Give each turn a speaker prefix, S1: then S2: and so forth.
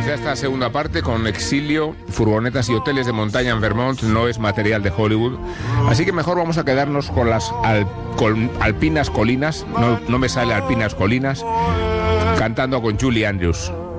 S1: ya esta segunda parte con exilio, furgonetas y hoteles de montaña en Vermont no es material de Hollywood, así que mejor vamos a quedarnos con las alpinas colinas, no me sale alpinas colinas, cantando con Julie Andrews.